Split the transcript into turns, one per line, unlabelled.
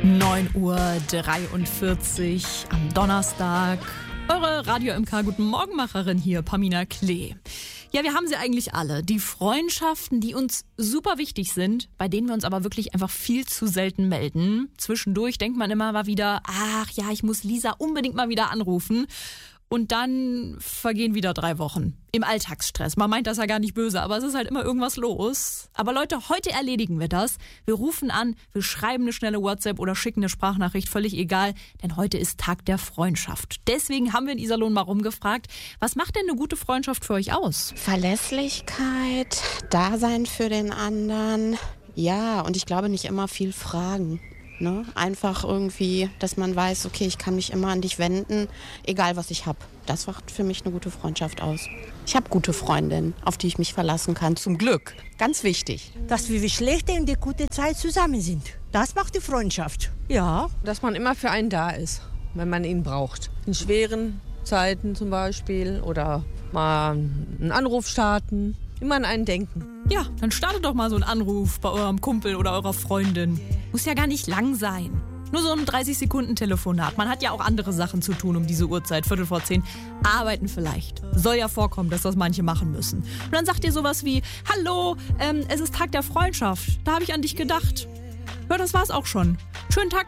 9:43 Uhr am Donnerstag. Eure Radio MK Guten Morgenmacherin hier, Pamina Klee. Ja, wir haben sie eigentlich alle. Die Freundschaften, die uns super wichtig sind, bei denen wir uns aber wirklich einfach viel zu selten melden. Zwischendurch denkt man immer mal wieder, ach ja, ich muss Lisa unbedingt mal wieder anrufen. Und dann vergehen wieder 3 Wochen im Alltagsstress. Man meint das ja gar nicht böse, aber es ist halt immer irgendwas los. Aber Leute, heute erledigen wir das. Wir rufen an, wir schreiben eine schnelle WhatsApp oder schicken eine Sprachnachricht, völlig egal. Denn heute ist Tag der Freundschaft. Deswegen haben wir in Iserlohn mal rumgefragt, was macht denn eine gute Freundschaft für euch aus?
Verlässlichkeit, Dasein für den anderen. Ja, und ich glaube nicht immer viel fragen. Ne? Einfach irgendwie, dass man weiß, okay, ich kann mich immer an dich wenden, egal was ich habe. Das macht für mich eine gute Freundschaft aus. Ich habe gute Freundinnen, auf die ich mich verlassen kann, zum Glück. Ganz wichtig.
Dass wir die schlechte und die gute Zeit zusammen sind. Das macht die Freundschaft. Ja.
Dass man immer für einen da ist, wenn man ihn braucht. In schweren Zeiten zum Beispiel oder mal einen Anruf starten. Immer an einen denken.
Ja, dann startet doch mal so einen Anruf bei eurem Kumpel oder eurer Freundin. Muss ja gar nicht lang sein. Nur so ein 30-Sekunden-Telefonat. Man hat ja auch andere Sachen zu tun um diese Uhrzeit, 9:45. Arbeiten vielleicht. Soll ja vorkommen, dass das manche machen müssen. Und dann sagt ihr sowas wie, hallo, es ist Tag der Freundschaft. Da habe ich an dich gedacht. Ja, das war's auch schon. Schönen Tag